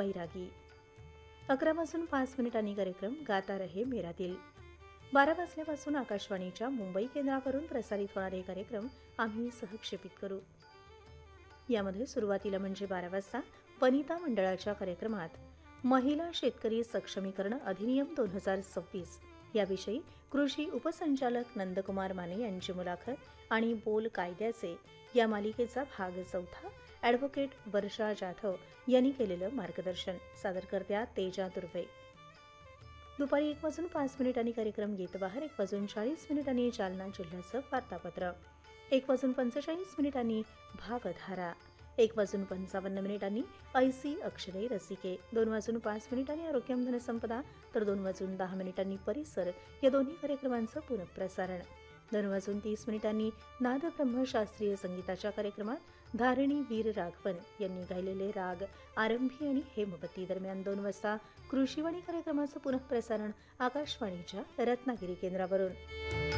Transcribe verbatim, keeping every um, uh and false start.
बैरागी. अकरा वाजून पाच मिनिटांनी कार्यक्रम गाता रहे मेरा दिल. बारा वाजल्यापासून आकाशवाणीच्या मुंबई केंद्रावरून प्रसारित होणारे कार्यक्रम आम्ही सहक्षेपित करू. यामध्ये सुरुवातीला म्हणजे बारा वाजता वनिता मंडळाच्या कार्यक्रमात महिला शेतकरी सक्षमीकरण अधिनियम दोन हजार सव्वीस याविषयी कृषी उपसंचालक नंदकुमार माने यांची मुलाखत आणि बोल कायद्याचे या मालिकेचा भाग चौथा ॲडव्होकेट वर्षा जाधव यांनी केलेलं मार्गदर्शन. सादरकर्त्या तेजा दुर्वे. दुपारी एक वाजून पाच मिनिटांनी कार्यक्रम गीतबहार. एक वाजून चाळीस मिनिटांनी जालना जिल्ह्याचं वार्तापत्र. एक वाजून पंचेचाळीस मिनिटांनी भावधारा. एक वाजून पंचावन्न मिनिटांनी ऐसी अक्षरे रसिके. दोन वाजून पाच मिनिटांनी आरोग्यम धनसंपदा तर दोन वाजून दहा मिनिटांनी परिसर या दोन्ही कार्यक्रमांचं पुनःप्रसारण. दोन वाजून तीस मिनिटांनी नादब्रह्म शास्त्रीय संगीताच्या कार्यक्रमात धारिणी वीर राघवन यांनी गायलेले राग आरंभी आणि हेमवती. दरम्यान दोन वाजता कृषीवाणी कार्यक्रमाचं पुनःप्रसारण आकाशवाणीच्या रत्नागिरी केंद्रावरून.